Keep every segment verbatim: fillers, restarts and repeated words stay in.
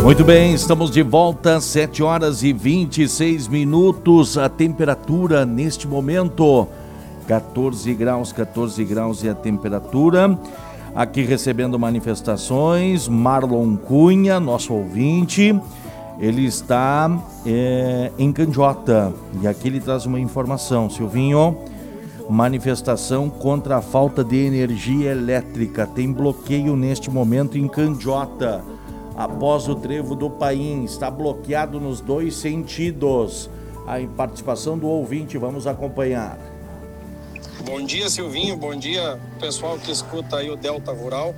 Muito bem, estamos de volta, sete horas e vinte e seis minutos, a temperatura neste momento, quatorze graus, quatorze graus e a temperatura. Aqui recebendo manifestações, Marlon Cunha, nosso ouvinte, ele está é, em Candiota, e aqui ele traz uma informação, Silvinho, manifestação contra a falta de energia elétrica, tem bloqueio neste momento em Candiota. Após o trevo do Paim, está bloqueado nos dois sentidos. A participação do ouvinte, vamos acompanhar. Bom dia, Silvinho, bom dia, pessoal que escuta aí o Delta Rural.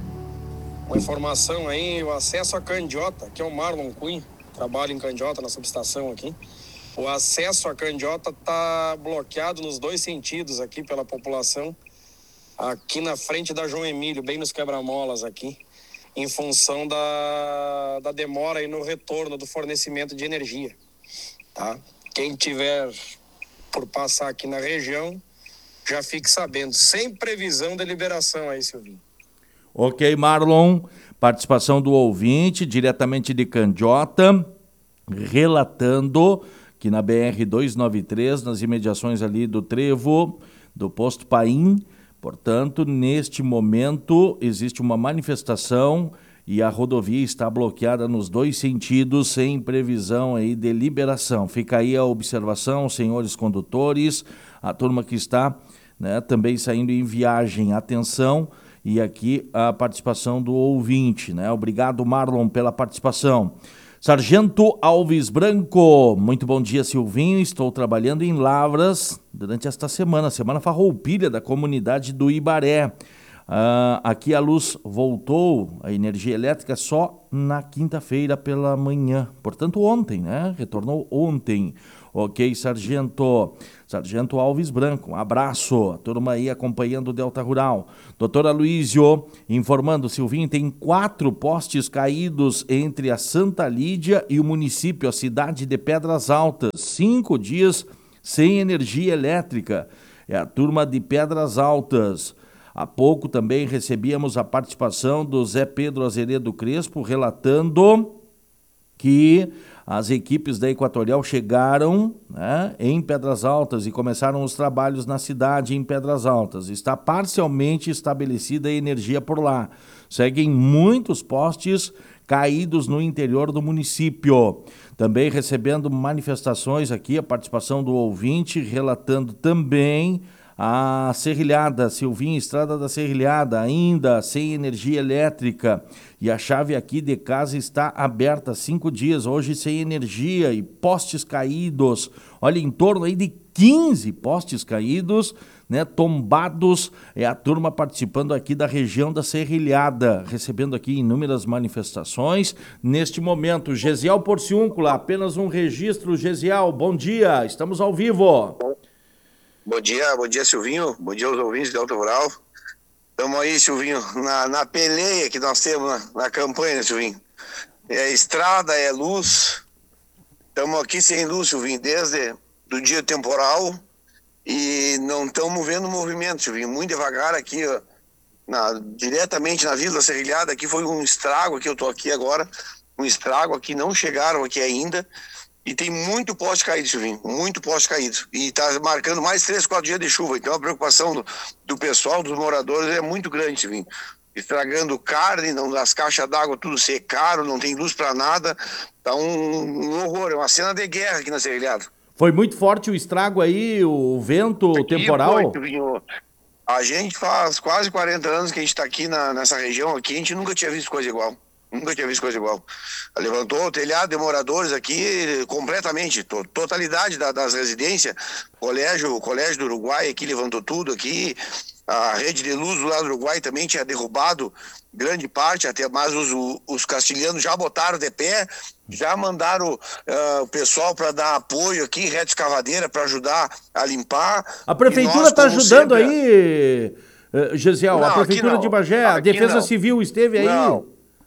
Uma informação aí, o acesso a Candiota, que é o Marlon Cunha, trabalha em Candiota, na subestação aqui. O acesso a Candiota está bloqueado nos dois sentidos aqui pela população, aqui na frente da João Emílio, bem nos quebra-molas aqui, em função da, da demora aí no retorno do fornecimento de energia, tá? Quem tiver por passar aqui na região, já fique sabendo, sem previsão de liberação aí, Silvinho. Ok, Marlon, participação do ouvinte, diretamente de Candiota, relatando que na B R duzentos e noventa e três, nas imediações ali do trevo, do posto Paim, portanto, neste momento existe uma manifestação e a rodovia está bloqueada nos dois sentidos, sem previsão aí de liberação. Fica aí a observação, senhores condutores, a turma que está, né, também saindo em viagem, atenção, e aqui a participação do ouvinte, né? Obrigado, Marlon, pela participação. Sargento Alves Branco, muito bom dia, Silvinho, estou trabalhando em Lavras durante esta semana, semana farroupilha da comunidade do Ibaré. Uh, aqui a luz voltou, a energia elétrica só na quinta-feira pela manhã, portanto ontem, né? Retornou ontem. Ok, Sargento. Sargento Alves Branco, um abraço. A turma aí acompanhando o Delta Rural. Doutor Aloysio, informando, Silvinho, tem quatro postes caídos entre a Santa Lídia e o município, a cidade de Pedras Altas. Cinco dias sem energia elétrica. É a turma de Pedras Altas. Há pouco também recebíamos a participação do Zé Pedro Azeredo Crespo, relatando que as equipes da Equatorial chegaram, né, em Pedras Altas e começaram os trabalhos na cidade em Pedras Altas. Está parcialmente estabelecida a energia por lá. Seguem muitos postes caídos no interior do município. Também recebendo manifestações aqui, a participação do ouvinte, relatando também a Serrilhada, Silvinho, Estrada da Serrilhada, ainda sem energia elétrica. E a chave aqui de casa está aberta há cinco dias, hoje sem energia e postes caídos. Olha, em torno aí de quinze postes caídos, né, tombados. É a turma participando aqui da região da Serrilhada, recebendo aqui inúmeras manifestações. Neste momento, Gesiel Porciúncula, apenas um registro. Gesiel, bom dia, estamos ao vivo. Bom dia, bom dia, Silvinho. Bom dia aos ouvintes do Delta Rural. Estamos aí, Silvinho, na, na peleia que nós temos na, na campanha, né, Silvinho? É estrada, é luz. Estamos aqui sem luz, Silvinho, desde o dia temporal e não estamos vendo movimento, Silvinho. Muito devagar aqui, ó, na, diretamente na Vila Serrilhada. Aqui foi um estrago, aqui eu estou aqui agora, um estrago aqui, não chegaram aqui ainda. E tem muito poste caído, Silvinho, muito poste caído. E está marcando mais três, quatro dias de chuva. Então a preocupação do, do pessoal, dos moradores, é muito grande, Silvinho. Estragando carne, não, as caixas d'água tudo secaram, não tem luz para nada. Tá um, um horror, é uma cena de guerra aqui na Serrilhada. Foi muito forte o estrago aí, o vento aqui temporal? Foi, Silvinho. A gente faz quase quarenta anos que a gente está aqui na, nessa região aqui, a gente nunca tinha visto coisa igual. Nunca tinha visto coisa igual. Levantou o telhado de moradores aqui completamente, to, totalidade da, das residências. Colégio, o Colégio do Uruguai aqui levantou tudo aqui. A rede de luz do lado do Uruguai também tinha derrubado grande parte, até mais os, os castilhanos já botaram de pé, já mandaram uh, o pessoal para dar apoio aqui, rede escavadeira para ajudar a limpar. A prefeitura está ajudando sempre... aí, uh, Gesiel, não, a prefeitura de Bagé, a Defesa não. Civil esteve aí? Não.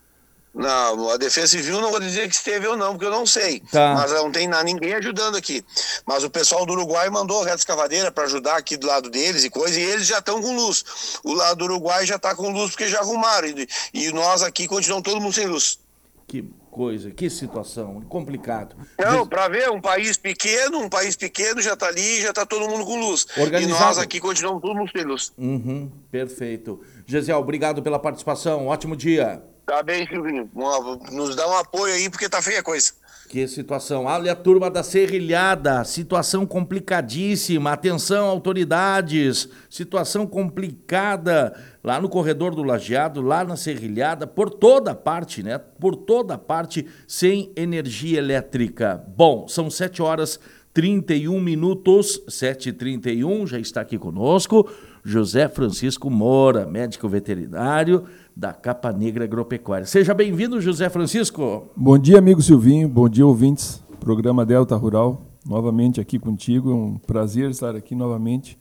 Não, a Defesa Civil não vou dizer que esteve ou não, porque eu não sei. Tá. Mas não tem ninguém ajudando aqui. Mas o pessoal do Uruguai mandou reta escavadeira para ajudar aqui do lado deles e coisa, e eles já estão com luz. O lado do Uruguai já está com luz porque já arrumaram. E, e nós aqui continuamos todo mundo sem luz. Que coisa, que situação, complicado. Não, para ver, um país pequeno, um país pequeno já está ali, já está todo mundo com luz. Organizado. E nós aqui continuamos todo mundo sem luz. Uhum, perfeito. Gesiel, obrigado pela participação, ótimo dia. Tá bem, Silvinho. Nos dá um apoio aí, porque tá feia a coisa. Que situação. Olha a turma da Serrilhada, situação complicadíssima. Atenção, autoridades, situação complicada lá no corredor do Lajeado, lá na Serrilhada, por toda parte, né? Por toda parte, sem energia elétrica. Bom, são sete horas e trinta e um minutos, sete e trinta e um, já está aqui conosco José Francisco Moura, médico veterinário da Capa Negra Agropecuária. Seja bem-vindo, José Francisco. Bom dia, amigo Silvinho, bom dia, ouvintes. Programa Delta Rural, novamente aqui contigo, é um prazer estar aqui novamente.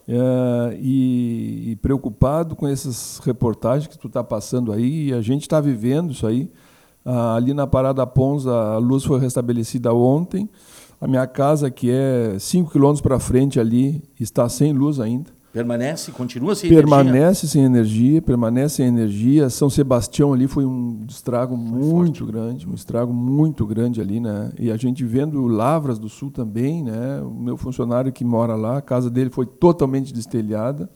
É, e, e preocupado com essas reportagens que tu está passando aí, e a gente está vivendo isso aí. Ah, ali na Parada Ponza, a luz foi restabelecida ontem. A minha casa, que é cinco quilômetros para frente ali, está sem luz ainda. Permanece, continua sem permanece energia? Permanece sem energia, permanece sem energia. São Sebastião ali foi um estrago foi muito forte. grande, um estrago muito grande ali, né? E a gente vendo Lavras do Sul também, né? O meu funcionário que mora lá, a casa dele foi totalmente destelhada.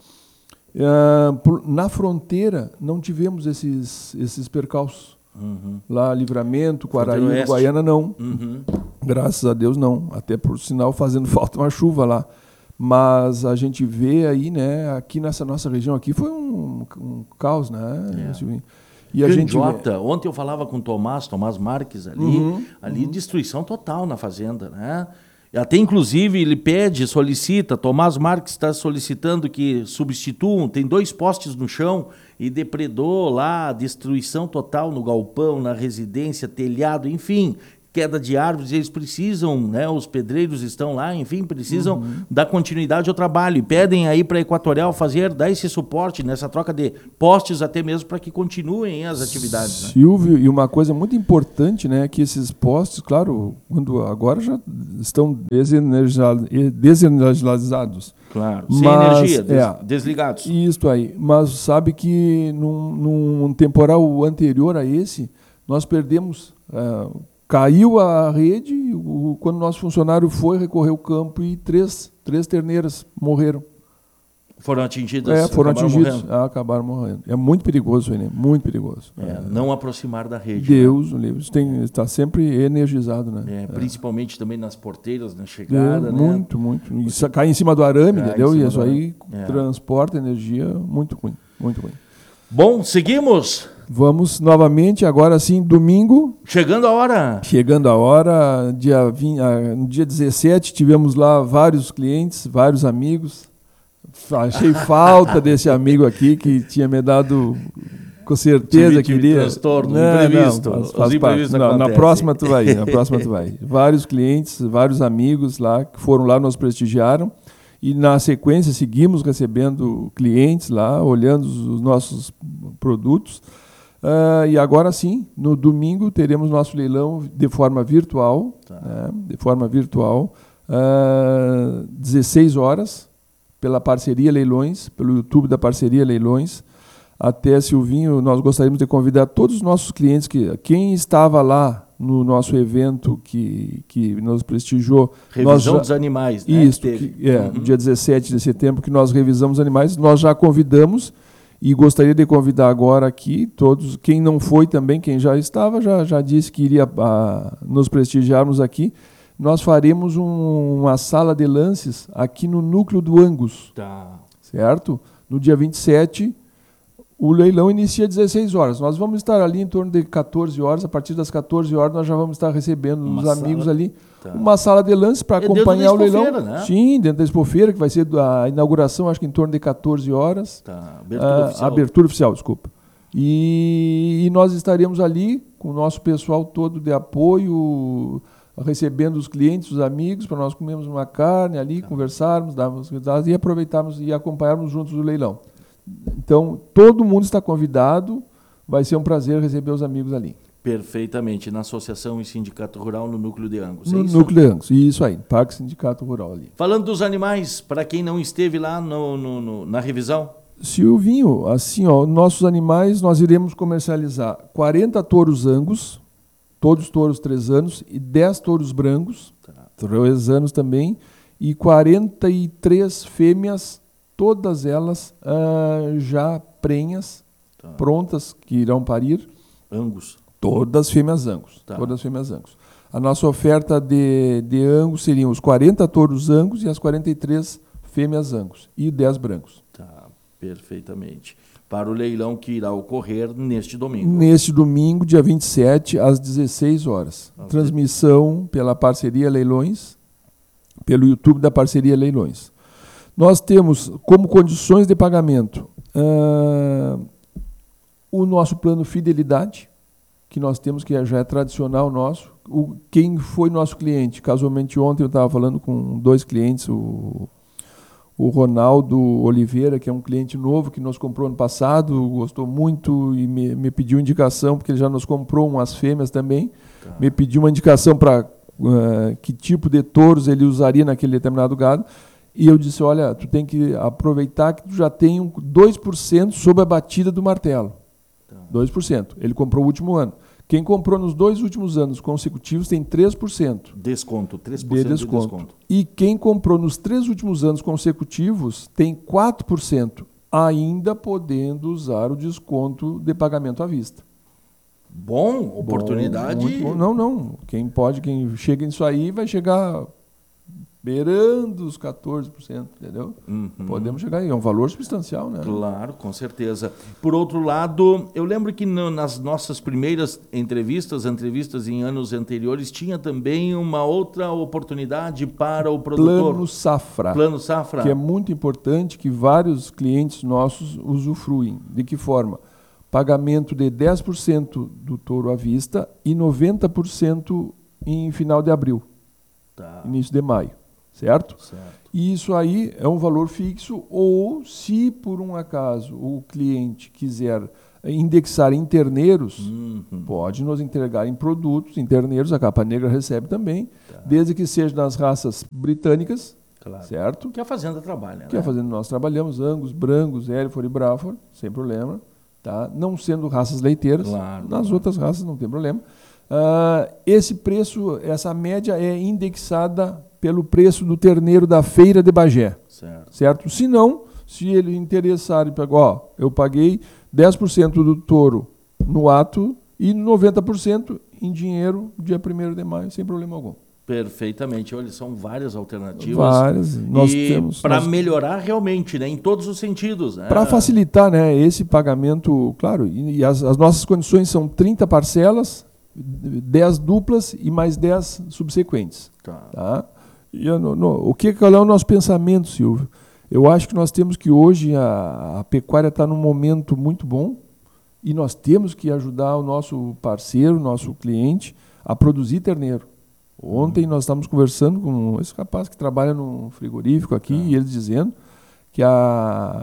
Uh, por, na fronteira não tivemos esses, esses percalços. Uhum. Lá, Livramento, Quaraí, Guaiana, não. Uhum. Graças a Deus, não. Até por sinal fazendo falta uma chuva lá. Mas a gente vê aí, né, aqui nessa nossa região aqui foi um, um caos, né? É. E a Candiota, gente... ontem eu falava com o Tomás, Tomás Marques ali, uhum, ali uhum. destruição total na fazenda, né? Até inclusive ele pede, solicita, Tomás Marques está solicitando que substituam, tem dois postes no chão e depredou lá, destruição total no galpão, na residência, telhado, enfim... queda de árvores, eles precisam, né, os pedreiros estão lá, enfim, precisam uhum. dar continuidade ao trabalho e pedem aí para a Equatorial fazer, dar esse suporte nessa troca de postes até mesmo para que continuem as atividades. Né? Silvio, e uma coisa muito importante, né, que esses postes, claro, quando agora já estão desenergizados. Claro, sem mas, energia, des, é, desligados. Isso aí, mas sabe que num, num temporal anterior a esse, nós perdemos... Uh, Caiu a rede, o, quando o nosso funcionário foi recorrer ao campo e três, três terneiras morreram. Foram atingidas? É, foram acabaram atingidas. Morrendo. Ah, acabaram morrendo. É muito perigoso, né? Muito perigoso. É, é. Não aproximar da rede. Deus, né? Isso tem, está sempre energizado, né? É, principalmente é. também nas porteiras, na chegada, é, né? Muito, muito. Isso cai em cima do arame, cai entendeu? E isso aí é. transporta energia muito ruim, muito ruim. Bom, seguimos. Vamos novamente, agora sim, domingo. Chegando a hora. Chegando a hora, dia vinte, no dia dezessete, tivemos lá vários clientes, vários amigos. Achei falta desse amigo aqui que tinha me dado, com certeza, que queria... transtorno, não, imprevisto. Não, faz, faz não, na próxima tu vai, na próxima tu vai. Vários clientes, vários amigos lá que foram lá, nos prestigiaram. E, na sequência, seguimos recebendo clientes lá, olhando os nossos produtos. Uh, e agora sim, no domingo, teremos nosso leilão de forma virtual, tá. né, de forma virtual, uh, dezesseis horas, pela Parceria Leilões, pelo YouTube da Parceria Leilões. Até, Silvinho, nós gostaríamos de convidar todos os nossos clientes, que quem estava lá no nosso evento que, que nos prestigiou. Revisão nós já, dos animais, né? Isso, que, é, uhum. dia dezessete de setembro, que nós revisamos os animais, nós já convidamos e gostaria de convidar agora aqui todos, quem não foi também, quem já estava, já, já disse que iria a, nos prestigiarmos aqui. Nós faremos um, uma sala de lances aqui no núcleo do Angus, tá. certo? No dia vinte e sete, o leilão inicia às dezesseis horas. Nós vamos estar ali em torno de catorze horas. A partir das catorze horas, nós já vamos estar recebendo uma os amigos sala, ali. Tá. Uma sala de lance para é acompanhar o leilão. Né? Sim, dentro da Expofeira, que vai ser a inauguração, acho que em torno de catorze horas. Tá. Abertura ah, oficial. Abertura oficial, desculpa. E, e nós estaremos ali com o nosso pessoal todo de apoio, recebendo os clientes, os amigos, para nós comermos uma carne ali, tá. conversarmos, darmos resultados e aproveitarmos e acompanharmos juntos o leilão. Então, todo mundo está convidado, vai ser um prazer receber os amigos ali. Perfeitamente, na Associação e Sindicato Rural no Núcleo de Angus. No é isso? Núcleo de Angus, isso aí, Parque Sindicato Rural ali. Falando dos animais, para quem não esteve lá no, no, no, na revisão? Silvinho, assim, ó, nossos animais, nós iremos comercializar quarenta touros Angus, todos os touros três anos, e dez touros brancos, tá. três anos também, e quarenta e três fêmeas, todas elas uh, já prenhas, tá. prontas, que irão parir. Angus. Todas fêmeas Angus. Tá. Todas fêmeas Angus. A nossa oferta de, de Angus seriam os quarenta touros Angus e as quarenta e três fêmeas Angus. E dez brancos. Tá, perfeitamente. Para o leilão que irá ocorrer neste domingo. Neste domingo, dia vinte e sete, às dezesseis horas. Às Transmissão de... pela Parceria Leilões, pelo YouTube da Parceria Leilões. Nós temos como condições de pagamento uh, o nosso plano Fidelidade, que nós temos, que já é tradicional nosso. O, quem foi nosso cliente? Casualmente ontem eu estava falando com dois clientes, o, o Ronaldo Oliveira, que é um cliente novo que nos comprou ano passado, gostou muito e me, me pediu indicação, porque ele já nos comprou umas fêmeas também, tá. me pediu uma indicação para uh, que tipo de touros ele usaria naquele determinado gado, e eu disse, olha, tu tem que aproveitar que tu já tem um dois por cento sobre a batida do martelo. Tá. dois por cento. Ele comprou o último ano. Quem comprou nos dois últimos anos consecutivos tem três por cento. Desconto, três por cento de desconto. de desconto. E quem comprou nos três últimos anos consecutivos tem quatro por cento, ainda podendo usar o desconto de pagamento à vista. Bom, oportunidade. Bom, bom. Não, não. Quem pode, quem chega nisso aí vai chegar beirando os quatorze por cento, entendeu? Uhum. Podemos chegar aí, é um valor substancial, né? Claro, com certeza. Por outro lado, eu lembro que no, nas nossas primeiras entrevistas, entrevistas em anos anteriores, tinha também uma outra oportunidade para o produtor. Plano Safra. Plano Safra. Que é muito importante, que vários clientes nossos usufruem. De que forma? Pagamento de dez por cento do touro à vista e noventa por cento em final de abril, tá. início de maio. Certo? certo? E isso aí é um valor fixo, ou se por um acaso o cliente quiser indexar em terneiros, uhum. pode nos entregar em produtos, em terneiros, a Capa Negra recebe também, tá. desde que seja nas raças britânicas, claro. certo? Que a fazenda trabalha, Que né? a fazenda nós trabalhamos, Angus, Brangus, Hereford e Braford, sem problema, tá? Não sendo raças leiteiras, claro, nas claro. outras raças não tem problema. Uh, esse preço, essa média é indexada pelo preço do terneiro da feira de Bagé. Certo. certo? Se não, se ele interessar e pegar, ó, eu paguei dez por cento do touro no ato e noventa por cento em dinheiro dia primeiro de maio, sem problema algum. Perfeitamente. Olha, são várias alternativas. Várias. Nós temos para nós... melhorar realmente, né, em todos os sentidos. Né? Para facilitar, né, esse pagamento, claro, e, e as, as nossas condições são trinta parcelas, dez duplas e mais dez subsequentes. Tá. Tá? E eu, no, no, o que qual é o nosso pensamento, Silvio? Eu acho que nós temos que hoje, a, a pecuária está num momento muito bom e nós temos que ajudar o nosso parceiro, o nosso cliente, a produzir terneiro. Ontem nós estávamos conversando com esse rapaz que trabalha no frigorífico aqui, tá. e eles dizendo que a,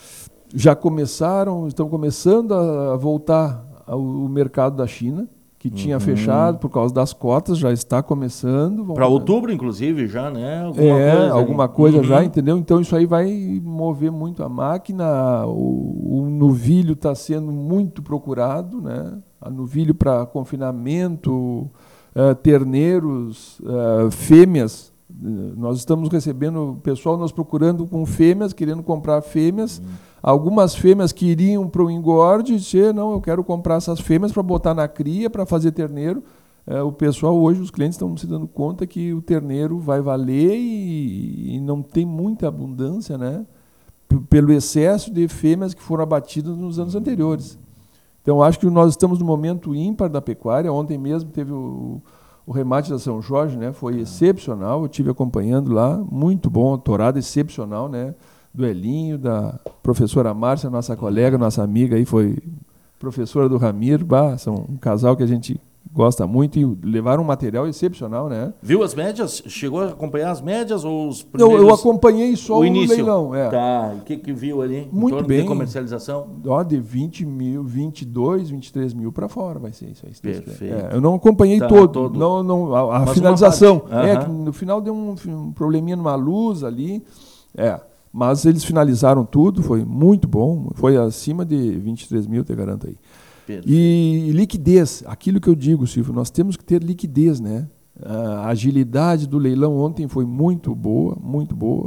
já começaram, estão começando a voltar ao, o mercado da China, que tinha uhum. fechado por causa das cotas, já está começando. Para outubro, inclusive, já, né? Alguma é, coisa alguma coisa uhum. já, entendeu? Então isso aí vai mover muito a máquina, o, o novilho está sendo muito procurado, né? A novilho para confinamento, uh, terneiros, uh, fêmeas. Nós estamos recebendo o pessoal nos procurando com fêmeas, querendo comprar fêmeas. Uhum. Algumas fêmeas que iriam para o engorde, dizer, não, eu quero comprar essas fêmeas para botar na cria, para fazer terneiro. É, o pessoal hoje, os clientes estão se dando conta que o terneiro vai valer e, e não tem muita abundância, né? P- pelo excesso de fêmeas que foram abatidas nos anos anteriores. Então, acho que nós estamos no momento ímpar da pecuária. Ontem mesmo teve o, o remate da São Jorge, né? Foi excepcional, eu estive acompanhando lá, muito bom, tourada excepcional, né? Do Elinho, da professora Márcia, nossa colega, nossa amiga, aí foi professora do Ramiro, bah, são um casal que a gente gosta muito e levaram um material excepcional, né? Viu as médias? Chegou a acompanhar as médias ou os primeiros? Eu, eu acompanhei só o, o início. leilão. É. Tá, e o que, que viu ali? Muito em torno bem. de comercialização? Ó, de vinte mil, vinte e dois, vinte e três mil para fora vai ser isso aí. Perfeito. É, eu não acompanhei tá, todo, todo. Não, não, a, a finalização. Uhum. É, que no final deu um, um probleminha numa luz ali, é... Mas eles finalizaram tudo, foi muito bom, foi acima de vinte e três mil, te garanto aí. Perfeito. E liquidez, aquilo que eu digo, Silvio, nós temos que ter liquidez, né? A agilidade do leilão ontem foi muito boa, muito boa.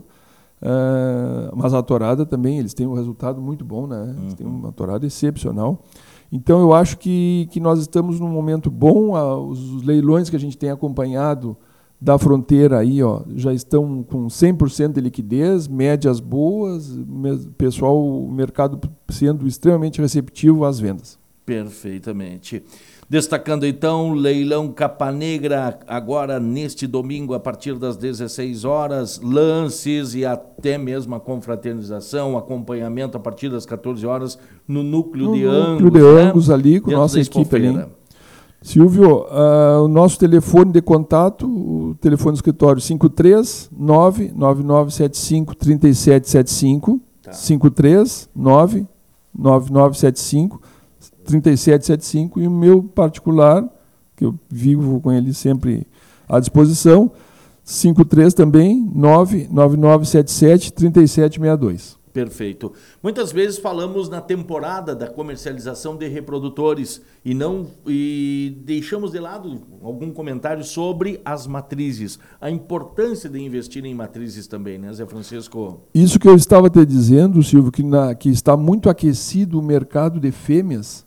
Uh, mas a torada também, eles têm um resultado muito bom, né? Eles têm uma torada excepcional. Então eu acho que, que nós estamos num momento bom. Os, os leilões que a gente tem acompanhado da fronteira aí, ó, já estão com cem por cento de liquidez, médias boas, pessoal, o mercado sendo extremamente receptivo às vendas. Perfeitamente. Destacando então, leilão Capa Negra, agora neste domingo, a partir das dezesseis horas, lances e até mesmo a confraternização, acompanhamento a partir das quatorze horas no Núcleo no de Núcleo Angus. de né? Angus ali, com a nossa equipe ali. Silvio, uh, o nosso telefone de contato, o telefone do escritório cinco três nove nove nove sete cinco três sete sete cinco, tá. cinco três nove nove nove sete cinco três sete sete cinco, e o meu particular, que eu vivo com ele sempre à disposição, cinco três também, nove nove nove sete sete três sete seis dois. Perfeito. Muitas vezes falamos na temporada da comercialização de reprodutores e não e deixamos de lado algum comentário sobre as matrizes. A importância de investir em matrizes também, né, Zé Francisco? Isso que eu estava te dizendo, Silvio, que, na, que está muito aquecido o mercado de fêmeas,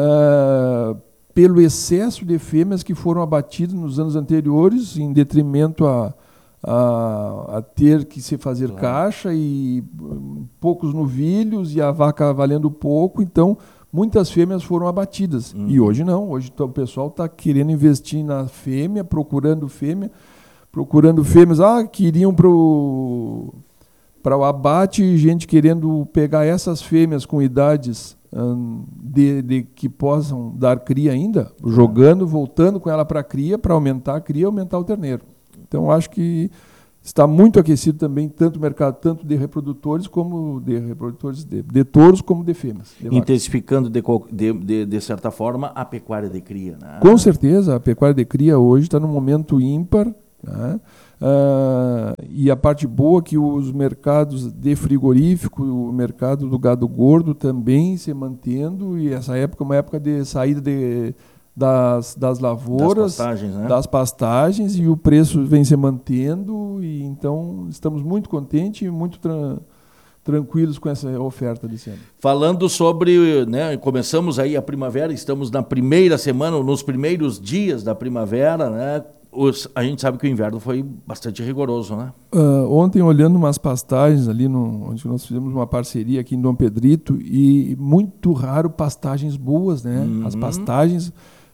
uh, pelo excesso de fêmeas que foram abatidas nos anos anteriores, em detrimento a A, a ter que se fazer claro. Caixa e um, poucos novilhos e a vaca valendo pouco, então muitas fêmeas foram abatidas. Uhum. E hoje não, hoje o pessoal está querendo investir na fêmea, procurando fêmea, procurando fêmeas ah, que iriam para o abate, gente querendo pegar essas fêmeas com idades hum, de, de que possam dar cria ainda, uhum. jogando, voltando com ela para a cria, para aumentar a cria e aumentar o terneiro. Então, acho que está muito aquecido também, tanto o mercado tanto de reprodutores, como de reprodutores de, de touros, como de fêmeas. De Intensificando, de, de, de certa forma, a pecuária de cria. Né? Com certeza, a pecuária de cria hoje está num momento ímpar. Né? Ah, e a parte boa é que os mercados de frigorífico, o mercado do gado gordo também se mantendo, e essa época é uma época de saída de... Das, das lavouras, das pastagens, né? das pastagens, e o preço vem se mantendo, e então estamos muito contentes e muito tra tranquilos com essa oferta desse ano. Falando sobre, né, começamos aí a primavera, estamos na primeira semana, nos primeiros dias da primavera, né? Os, a gente sabe que o inverno foi bastante rigoroso, né? Uh, ontem, olhando umas pastagens ali, no, onde nós fizemos uma parceria aqui em Dom Pedrito, e muito raro pastagens boas, né? Uhum. As pastagens...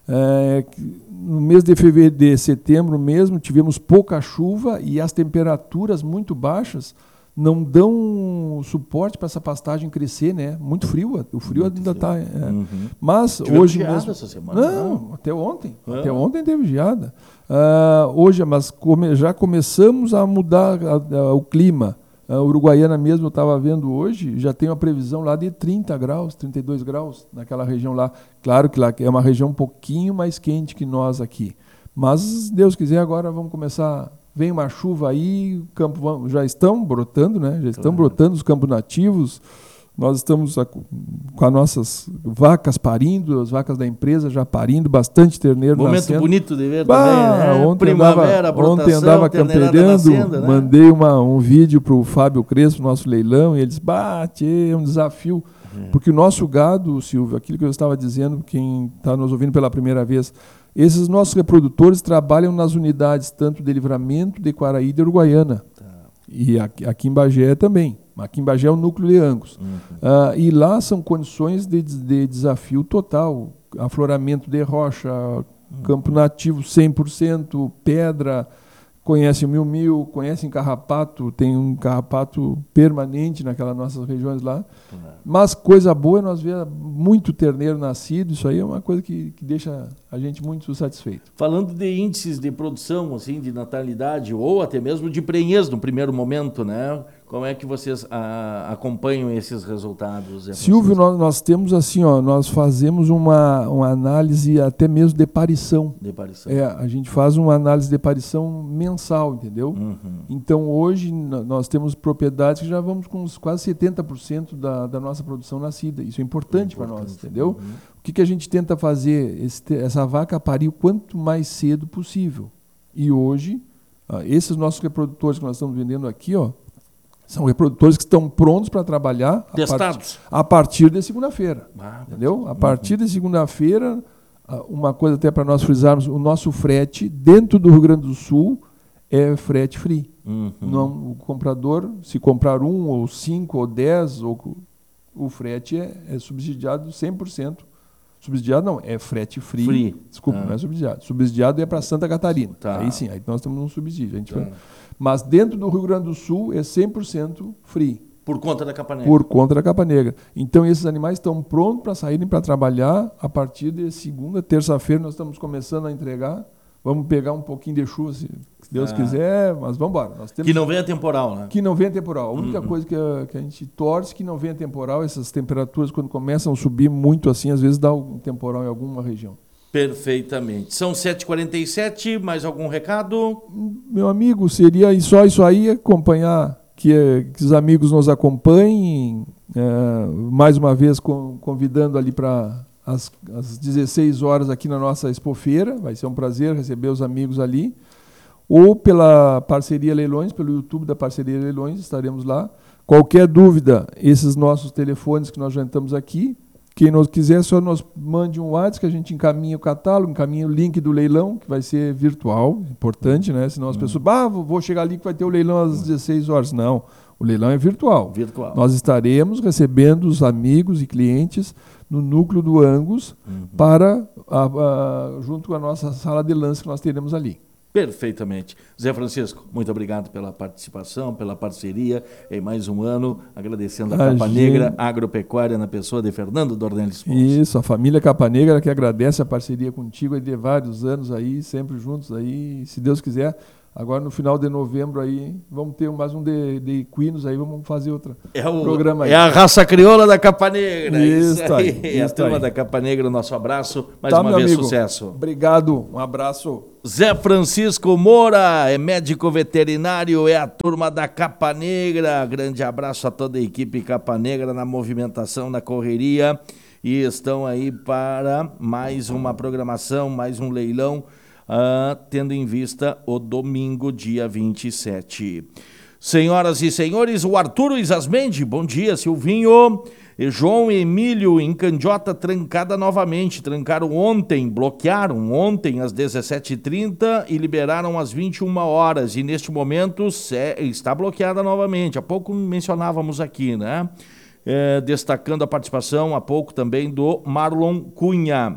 É, no mês de fevereiro, de setembro mesmo, tivemos pouca chuva e as temperaturas muito baixas não dão suporte para essa pastagem crescer, né? Muito frio, o frio muito ainda está. É. Uhum. Mas tivemos hoje mesmo. Essa semana, não, não, até ontem. É. Até ontem teve geada. Uh, hoje, mas come, já começamos a mudar a, a, o clima. A Uruguaiana mesmo, eu estava vendo hoje, já tem uma previsão lá de trinta graus, trinta e dois graus naquela região lá. Claro que lá é uma região um pouquinho mais quente que nós aqui. Mas, se Deus quiser, agora vamos começar. Vem uma chuva aí, o campo já estão brotando, né? Já estão claro. brotando os campos nativos. Nós estamos com as nossas vacas parindo, as vacas da empresa já parindo, bastante terneiro Momento nascendo. bonito de ver bah, também, né? Ontem Primavera, andava, brotação, ontem andava campeirando, nascendo, né? Mandei uma, um vídeo para o Fábio Crespo, nosso leilão, e ele disse, bate, é um desafio. É. Porque o nosso gado, Silvio, aquilo que eu estava dizendo, quem está nos ouvindo pela primeira vez, esses nossos reprodutores trabalham nas unidades tanto de Livramento, de Quaraí e de Uruguaiana. Tá. E aqui, aqui em Bagé também. Aqui em Bagé é o núcleo de Angus. Uhum. Uh, e lá são condições de, de desafio total. Afloramento de rocha, uhum. campo nativo cem por cento, pedra, conhecem o mil-mil, conhecem carrapato, tem um carrapato permanente naquelas nossas regiões lá. Uhum. Mas coisa boa é nós ver muito terneiro nascido, isso aí é uma coisa que, que deixa a gente muito satisfeito. Falando de índices de produção, assim, de natalidade, ou até mesmo de prenhez no primeiro momento, né? Como é que vocês a, acompanham esses resultados? Zé Silvio, nós, nós temos assim, ó, nós fazemos uma, uma análise até mesmo de parição. De parição. É, a gente faz uma análise de parição mensal, entendeu? Uhum. Então, hoje, n- nós temos propriedades que já vamos com uns quase setenta por cento da, da nossa produção nascida. Isso é importante, para nós, entendeu? Uhum. O que, que a gente tenta fazer? Esse, essa vaca parir o quanto mais cedo possível. E hoje, ah, esses nossos reprodutores que nós estamos vendendo aqui, ó, são reprodutores que estão prontos para trabalhar a, Testados. part, a partir de segunda-feira. Ah, Entendeu? A partir de segunda-feira, ah, uma coisa até para nós frisarmos, o nosso frete dentro do Rio Grande do Sul é frete free. Uhum. Não, o comprador, se comprar um, ou cinco, ou dez, ou, o frete é, é subsidiado cem por cento. Subsidiado não, é frete free. Free. Desculpa, Ah. não é subsidiado. Subsidiado é para Santa Catarina. Tá. Aí sim, aí nós temos um subsídio. A gente Tá. vai- Mas dentro do Rio Grande do Sul é cem por cento free. Por conta da Capa Negra. Por conta da Capa Negra. Então, esses animais estão prontos para saírem para trabalhar a partir de segunda, terça-feira. Nós estamos começando a entregar. Vamos pegar um pouquinho de chuva, se Deus Ah. quiser, mas vamos embora. Nós temos Que não venha temporal, né? que não venha temporal. A única Uhum. coisa que a, que a gente torce é que não venha temporal. Essas temperaturas, quando começam a subir muito assim, às vezes dá um temporal em alguma região. Perfeitamente. São sete e quarenta e sete, mais algum recado? Meu amigo, seria só isso aí, acompanhar, que, eh, que os amigos nos acompanhem, eh, mais uma vez con- convidando ali para as, as dezesseis horas aqui na nossa expofeira, vai ser um prazer receber os amigos ali, ou pela Parceria Leilões, pelo YouTube da Parceria Leilões, estaremos lá. Qualquer dúvida, esses nossos telefones que nós já estamos aqui, quem nos quiser, só nos mande um WhatsApp que a gente encaminha o catálogo, encaminha o link do leilão, que vai ser virtual, importante, né? Senão as pessoas, ah, vou chegar ali que vai ter o leilão às dezesseis horas. Não, o leilão é virtual. Virtual. Nós estaremos recebendo os amigos e clientes no núcleo do Angus, Uhum. para, a, a, junto com a nossa sala de lance que nós teremos ali. Perfeitamente. Zé Francisco, muito obrigado pela participação, pela parceria em mais um ano, agradecendo a A Capa gente- Negra Agropecuária na pessoa de Fernando Dornelles Ponce. Isso, a família Capa Negra que agradece a parceria contigo aí de vários anos aí, sempre juntos aí, se Deus quiser. Agora no final de novembro aí, vamos ter mais um de, de equinos aí, vamos fazer outra É, o, programa aí. é a raça crioula da Capa Negra. Isso Isso aí. aí, a isso turma aí. da Capa Negra, nosso abraço. Mais Tá, uma meu vez, amigo. sucesso. Obrigado, um abraço. Zé Francisco Moura, é médico veterinário, é a turma da Capa Negra. Grande abraço a toda a equipe Capa Negra na movimentação, na correria. E estão aí para mais uma programação, mais um leilão, ah, tendo em vista o domingo, dia vinte e sete. Senhoras e senhores, o Arturo Isasmendi, bom dia, Silvinho. E João Emílio em Candiota trancada novamente. Trancaram ontem, bloquearam ontem às dezessete e trinta e liberaram às vinte e uma horas. E neste momento se- está bloqueada novamente. Há pouco mencionávamos aqui, né? É, destacando a participação há pouco também do Marlon Cunha.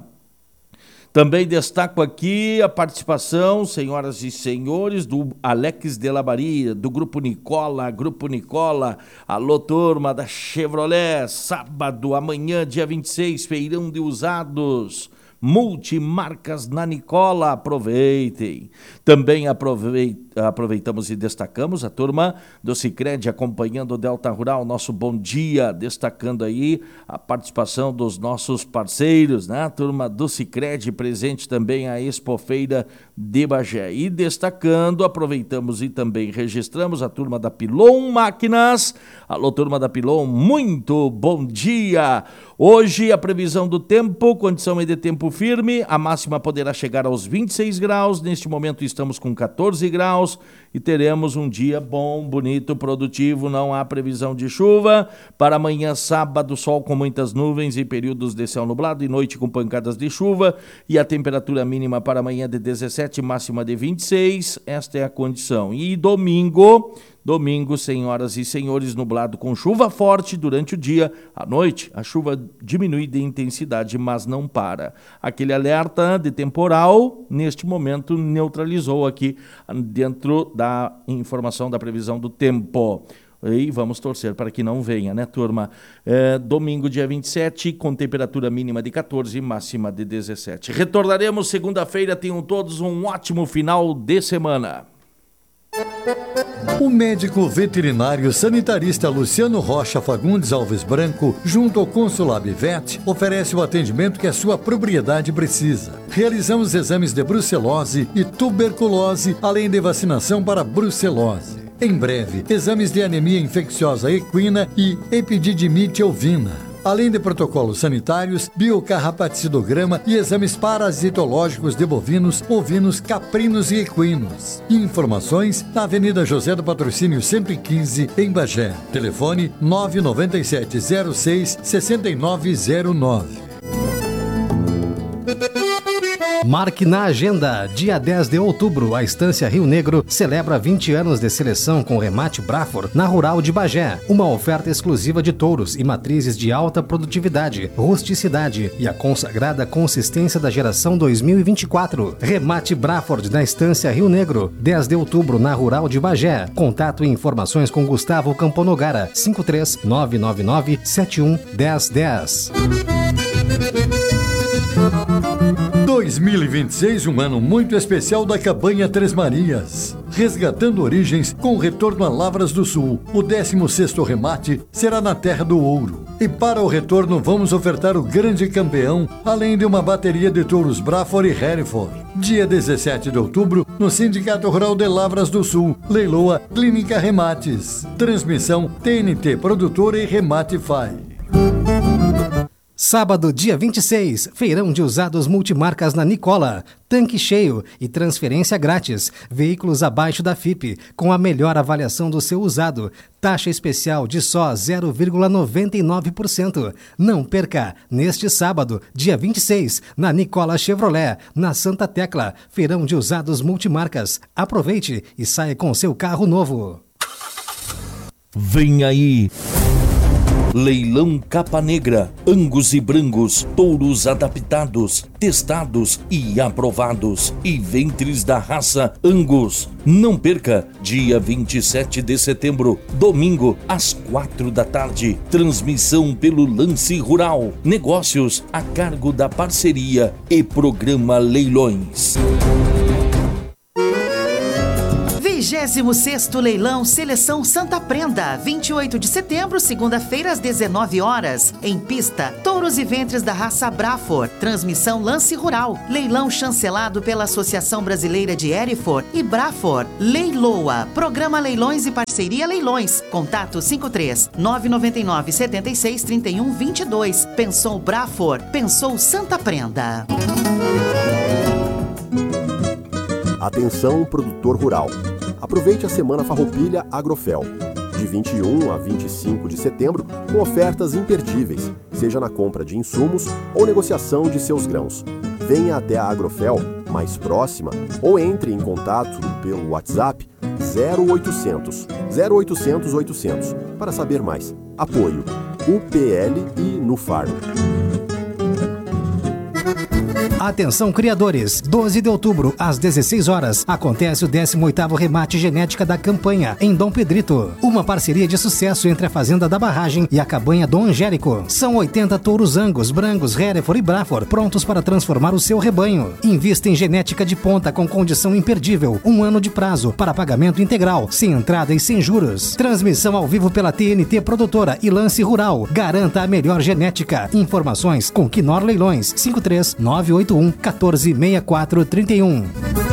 Também destaco aqui a participação, senhoras e senhores, do Alex de Labaria, do Grupo Nicola, Grupo Nicola. Alô, turma da Chevrolet, sábado, amanhã, dia vinte e seis, feirão de usados. Multimarcas na Nicola, aproveitem. Também aprovei- aproveitamos e destacamos a turma do Sicredi acompanhando o Delta Rural, nosso bom dia, destacando aí a participação dos nossos parceiros, né? A turma do Sicredi presente também a Expofeira de Bagé. E destacando, aproveitamos e também registramos a turma da Pilon Máquinas. Alô, turma da Pilon, muito bom dia. Hoje a previsão do tempo, condição é de tempo firme, a máxima poderá chegar aos vinte e seis graus, neste momento estamos com catorze graus e teremos um dia bom, bonito, produtivo, não há previsão de chuva. Para amanhã, sábado, sol com muitas nuvens e períodos de céu nublado e noite com pancadas de chuva e a temperatura mínima para amanhã de dezessete, máxima de vinte e seis, esta é a condição. E domingo... Domingo, senhoras e senhores, nublado com chuva forte durante o dia. À noite, a chuva diminui de intensidade, mas não para. Aquele alerta de temporal, neste momento, neutralizou aqui dentro da informação da previsão do tempo. E vamos torcer para que não venha, né, turma? É, domingo, dia vinte e sete, com temperatura mínima de catorze e máxima de dezessete. Retornaremos segunda-feira. Tenham todos um ótimo final de semana. O médico veterinário sanitarista Luciano Rocha Fagundes Alves Branco, junto ao Consulab Vet, oferece o atendimento que a sua propriedade precisa. Realizamos exames de brucelose e tuberculose, além de vacinação para brucelose. Em breve, exames de anemia infecciosa equina e epididimite ovina. Além de protocolos sanitários, biocarrapacidograma e exames parasitológicos de bovinos, ovinos, caprinos e equinos. Informações na Avenida José do Patrocínio cento e quinze, em Bagé. Telefone nove nove sete zero seis seis nove zero nove. Marque na agenda, dia dez de outubro, a Estância Rio Negro celebra vinte anos de seleção com remate Braford na Rural de Bagé. Uma oferta exclusiva de touros e matrizes de alta produtividade, rusticidade e a consagrada consistência da geração dois mil e vinte e quatro. Remate Braford na Estância Rio Negro, dez de outubro na Rural de Bagé. Contato e informações com Gustavo Camponogara, cinco três nove nove nove sete um um zero um zero. dois mil e vinte e seis, um ano muito especial da Cabanha Três Marias. Resgatando origens com retorno a Lavras do Sul. O décimo sexto remate será na Terra do Ouro. E para o retorno vamos ofertar o grande campeão, além de uma bateria de touros Braford e Hereford. Dia dezessete de outubro, no Sindicato Rural de Lavras do Sul. Leiloa Clínica Remates. Transmissão T N T Produtora e Rematify. Sábado, dia vinte e seis, feirão de usados multimarcas na Nicola. Tanque cheio e transferência grátis. Veículos abaixo da F I P, com a melhor avaliação do seu usado. Taxa especial de só zero vírgula noventa e nove por cento. Não perca, neste sábado, dia vinte e seis, na Nicola Chevrolet, na Santa Tecla. Feirão de usados multimarcas. Aproveite e saia com seu carro novo. Vem aí! Leilão Capa Negra, Angus e Brangos, touros adaptados, testados e aprovados, e ventres da raça Angus. Não perca, dia vinte e sete de setembro, domingo, às quatro da tarde, transmissão pelo Lance Rural, negócios a cargo da parceria e programa Leilões. vigésimo sexto Leilão Seleção Santa Prenda, vinte e oito de setembro, segunda-feira, às dezenove horas. Em pista, touros e ventres da raça Braford. Transmissão Lance Rural. Leilão chancelado pela Associação Brasileira de Hereford e Braford. Leiloa. Programa Leilões e Parceria Leilões. Contato cinco três nove nove nove sete seis três um dois dois. Pensou Braford. Pensou Santa Prenda. Atenção, produtor rural. Aproveite a Semana Farroupilha Agrofel, de vinte e um a vinte e cinco de setembro, com ofertas imperdíveis, seja na compra de insumos ou negociação de seus grãos. Venha até a Agrofel mais próxima ou entre em contato pelo WhatsApp zero oitocentos, zero oitocentos oitocentos para saber mais. Apoio U P L e Nufarm. Atenção, criadores! doze de outubro, às dezesseis horas, acontece o décimo oitavo Remate Genética da Campanha, em Dom Pedrito. Uma parceria de sucesso entre a Fazenda da Barragem e a Cabanha Dom Angélico. São oitenta touros Angus, Brangos, Hereford e Braford, prontos para transformar o seu rebanho. Invista em genética de ponta com condição imperdível. Um ano de prazo para pagamento integral, sem entrada e sem juros. Transmissão ao vivo pela T N T Produtora e Lance Rural. Garanta a melhor genética. Informações com Quinor Leilões, cinco três nove oito um, um quatro seis quatro três um.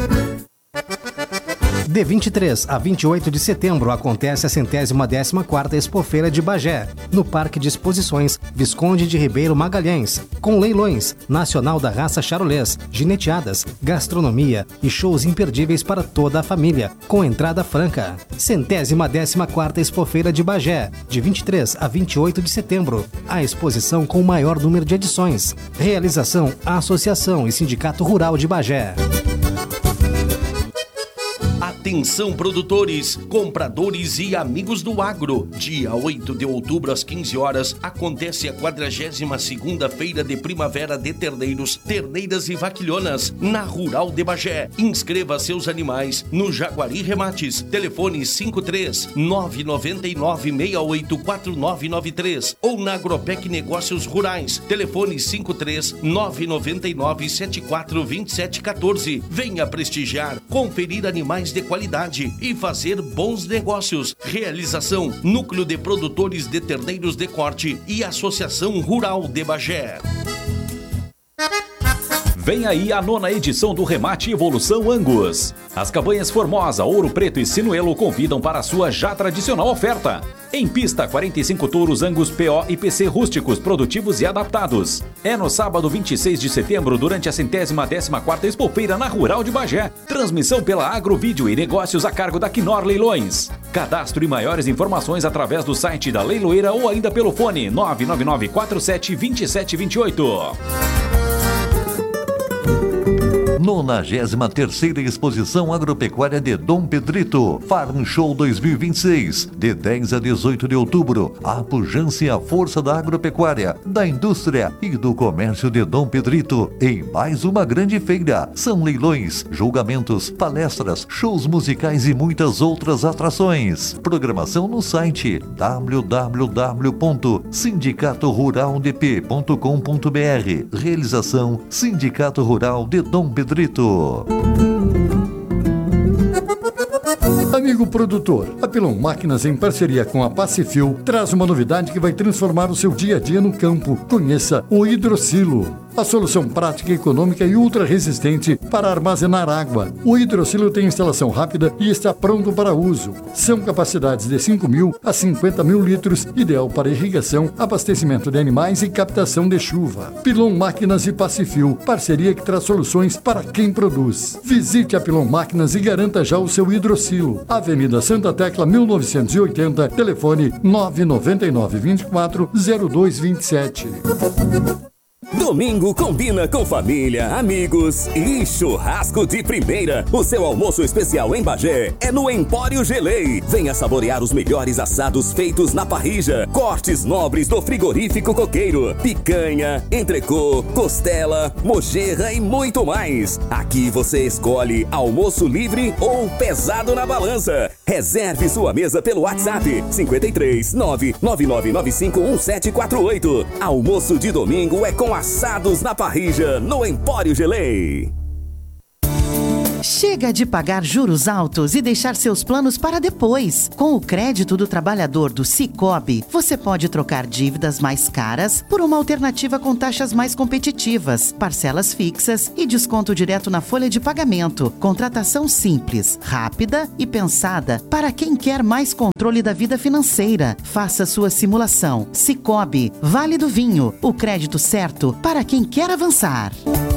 De vinte e três a vinte e oito de setembro acontece a centésima décima quarta Expofeira de Bagé, no Parque de Exposições Visconde de Ribeiro Magalhães, com leilões, nacional da raça charolês, gineteadas, gastronomia e shows imperdíveis para toda a família, com entrada franca. Centésima décima quarta Expofeira de Bagé, de vinte e três a vinte e oito de setembro, a exposição com o maior número de edições. Realização Associação e Sindicato Rural de Bagé. Atenção, produtores, compradores e amigos do agro. Dia oito de outubro, às quinze horas, acontece a quadragésima segunda Feira de Primavera de Terneiros, Terneiras e Vaquilhonas, na Rural de Bagé. Inscreva seus animais no Jaguari Remates. Telefone cinco três nove nove nove seis oito quatro nove nove três ou na Agropec Negócios Rurais. Telefone cinco três nove nove nove sete quatro dois sete um quatro. Venha prestigiar, conferir animais de qualidade e fazer bons negócios. Realização: Núcleo de Produtores de Terneiros de Corte e Associação Rural de Bagé. Vem aí a nona edição do Remate Evolução Angus. As cabanhas Formosa, Ouro Preto e Sinuelo convidam para a sua já tradicional oferta. Em pista, quarenta e cinco touros Angus P O e P C rústicos, produtivos e adaptados. É no sábado vinte e seis de setembro, durante a centésima décima quarta Expofeira na Rural de Bagé. Transmissão pela Agrovídeo e negócios a cargo da Quinor Leilões. Cadastro e maiores informações através do site da leiloeira ou ainda pelo fone nove nove nove quatro sete dois sete dois oito. nonagésima terceira Exposição Agropecuária de Dom Pedrito, Farm Show dois mil e vinte e seis, de dez a dezoito de outubro, a pujança e a força da agropecuária, da indústria e do comércio de Dom Pedrito, em mais uma grande feira. São leilões, julgamentos, palestras, shows musicais e muitas outras atrações. Programação no site w w w ponto sindicato rural d p ponto com ponto b r. Realização Sindicato Rural de Dom Pedrito. Amigo produtor, a Pilon Máquinas, em parceria com a Pacifil, traz uma novidade que vai transformar o seu dia a dia no campo. Conheça o Hidrocilo, a solução prática, econômica e ultra resistente para armazenar água. O Hidrocilo tem instalação rápida e está pronto para uso. São capacidades de cinco mil a cinquenta mil litros, ideal para irrigação, abastecimento de animais e captação de chuva. Pilon Máquinas e Pacifil, parceria que traz soluções para quem produz. Visite a Pilon Máquinas e garanta já o seu Hidrocilo. Avenida Santa Tecla mil novecentos e oitenta, telefone nove nove nove, vinte e quatro, zero dois vinte e sete. Domingo combina com família, amigos e churrasco de primeira. O seu almoço especial em Bagé é no Empório Gelei. Venha saborear os melhores assados feitos na parrilla, cortes nobres do frigorífico coqueiro, picanha, entrecô, costela, mojerra e muito mais. Aqui você escolhe almoço livre ou pesado na balança. Reserve sua mesa pelo WhatsApp cinco três nove nove nove nove cinco um sete quatro oito. Almoço de domingo é com assados na parrilla no Empório Gelei. Chega de pagar juros altos e deixar seus planos para depois. Com o crédito do trabalhador do Sicoob, você pode trocar dívidas mais caras por uma alternativa com taxas mais competitivas, parcelas fixas e desconto direto na folha de pagamento. Contratação simples, rápida e pensada para quem quer mais controle da vida financeira. Faça sua simulação. Sicoob, Vale do Vinho, o crédito certo para quem quer avançar.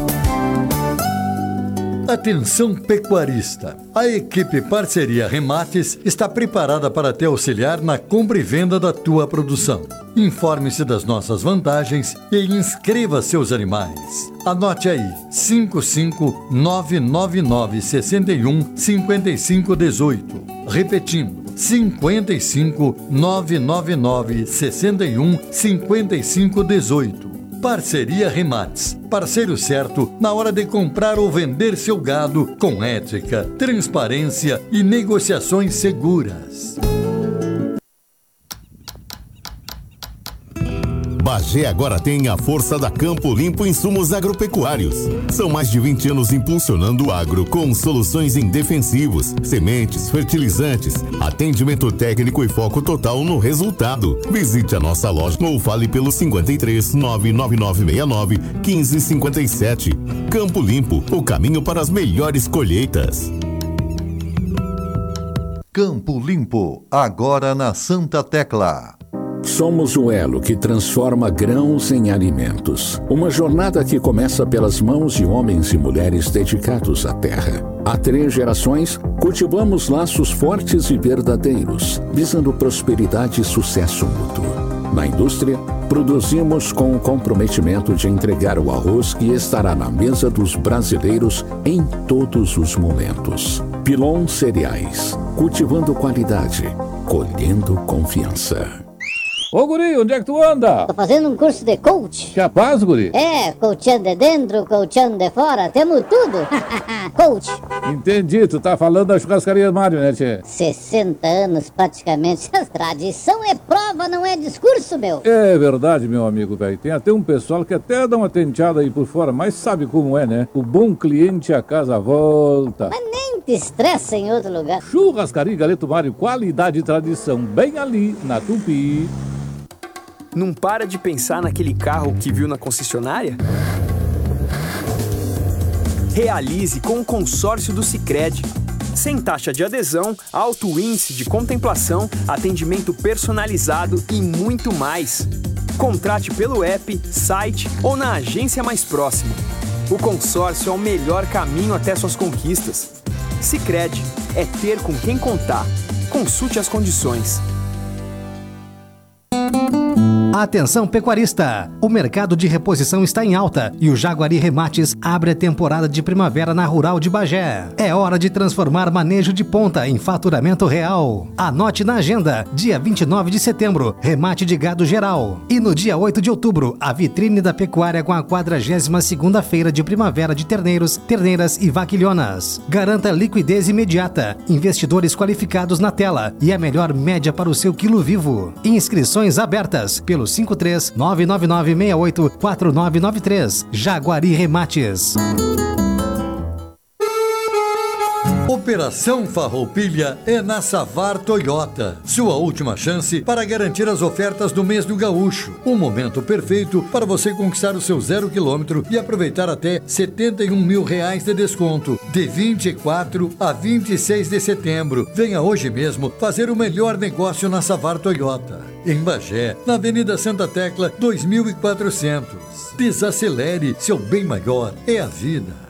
Atenção pecuarista, a equipe Parceria Remates está preparada para te auxiliar na compra e venda da tua produção. Informe-se das nossas vantagens e inscreva seus animais. Anote aí, cinco cinco nove nove nove seis um cinco cinco um oito. Repetindo, cinco cinco nove nove nove seis um cinco cinco um oito. Parceria Remates, parceiro certo na hora de comprar ou vender seu gado com ética, transparência e negociações seguras. Bagé agora tem a força da Campo Limpo Insumos Agropecuários. São mais de vinte anos impulsionando o agro com soluções em defensivos, sementes, fertilizantes, atendimento técnico e foco total no resultado. Visite a nossa loja ou fale pelo cinco três nove nove nove seis nove um cinco cinco sete. Campo Limpo, o caminho para as melhores colheitas. Campo Limpo, agora na Santa Tecla. Somos o elo que transforma grãos em alimentos. Uma jornada que começa pelas mãos de homens e mulheres dedicados à terra. Há três gerações, cultivamos laços fortes e verdadeiros, visando prosperidade e sucesso mútuo. Na indústria, produzimos com o comprometimento de entregar o arroz que estará na mesa dos brasileiros em todos os momentos. Pilon Cereais, cultivando qualidade, colhendo confiança. Ô, guri, onde é que tu anda? Tô fazendo um curso de coach. Capaz, guri? É, coachando de dentro, coachando de fora, temos tudo. Coach. Entendi, tu tá falando da churrascaria Mário, né, tchê? sessenta anos, praticamente. Tradição é prova, não é discurso, meu. É verdade, meu amigo, velho. Tem até um pessoal que até dá uma tenteada aí por fora, mas sabe como é, né? O bom cliente a casa volta. Mas nem muito estresse em outro lugar. Churrascaria Galeto Mário, qualidade e tradição, bem ali na Tupi. Não para de pensar naquele carro que viu na concessionária? Realize com o consórcio do Sicredi. Sem taxa de adesão, alto índice de contemplação, atendimento personalizado e muito mais. Contrate pelo app, site ou na agência mais próxima. O consórcio é o melhor caminho até suas conquistas. Sicredi é ter com quem contar. Consulte as condições. Atenção pecuarista! O mercado de reposição está em alta e o Jaguari Remates abre a temporada de primavera na Rural de Bagé. É hora de transformar manejo de ponta em faturamento real. Anote na agenda, dia vinte e nove de setembro, remate de gado geral. E no dia oito de outubro, a vitrine da pecuária com a quadragésima segunda feira de primavera de terneiros, terneiras e vaquilhonas. Garanta liquidez imediata, investidores qualificados na tela e a melhor média para o seu quilo vivo. Inscrições abertas pelo cinco três nove nove nove seis oito quatro nove nove três. Jaguari Remates. Operação Farroupilha é na Savar Toyota. Sua última chance para garantir as ofertas do mês do gaúcho. Um momento perfeito para você conquistar o seu zero quilômetro e aproveitar até setenta e um mil reais de desconto. De vinte e quatro a vinte e seis de setembro. Venha hoje mesmo fazer o melhor negócio na Savar Toyota. Em Bagé, na Avenida Santa Tecla, dois mil e quatrocentos. Desacelere, seu bem maior é a vida.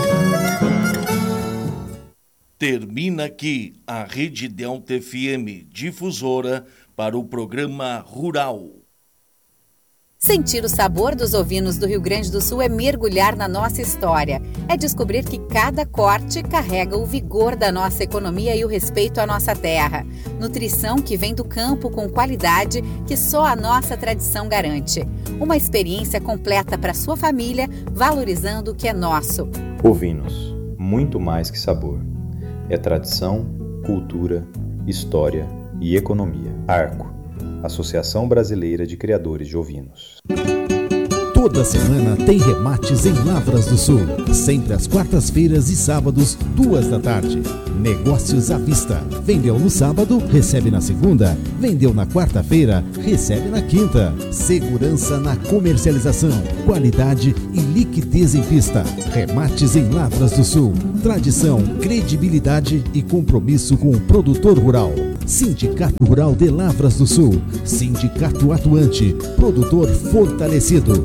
Termina aqui a Rede Delta F M Difusora para o programa Rural. Sentir o sabor dos ovinos do Rio Grande do Sul é mergulhar na nossa história. É descobrir que cada corte carrega o vigor da nossa economia e o respeito à nossa terra. Nutrição que vem do campo com qualidade que só a nossa tradição garante. Uma experiência completa para sua família, valorizando o que é nosso. Ovinos, muito mais que sabor. É tradição, cultura, história e economia. Arco, Associação Brasileira de Criadores de Ovinos. Toda semana tem remates em Lavras do Sul. Sempre às quartas-feiras e sábados, duas da tarde. Negócios à vista. Vendeu no sábado, recebe na segunda. Vendeu na quarta-feira, recebe na quinta. Segurança na comercialização. Qualidade e liquidez em pista. Remates em Lavras do Sul. Tradição, credibilidade e compromisso com o produtor rural. Sindicato Rural de Lavras do Sul. Sindicato atuante. Produtor fortalecido.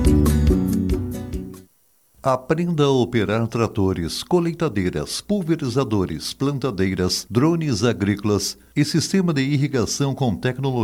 Aprenda a operar tratores, colheitadeiras, pulverizadores, plantadeiras, drones agrícolas e sistema de irrigação com tecnologia.